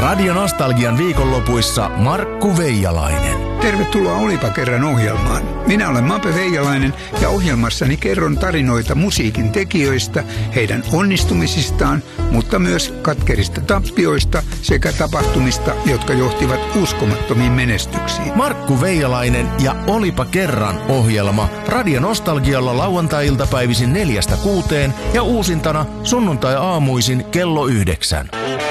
Radio Nostalgian viikonlopuissa Markku Veijalainen. Tervetuloa Olipa kerran ohjelmaan. Minä olen Mape Veijalainen ja ohjelmassani kerron tarinoita musiikin tekijöistä, heidän onnistumisistaan, mutta myös katkerista tappioista sekä tapahtumista, jotka johtivat uskomattomiin menestyksiin. Markku Veijalainen ja Olipa kerran ohjelma Radio Nostalgialla lauantai-iltapäivisin 4–6 ja uusintana sunnuntai-aamuisin kello 9.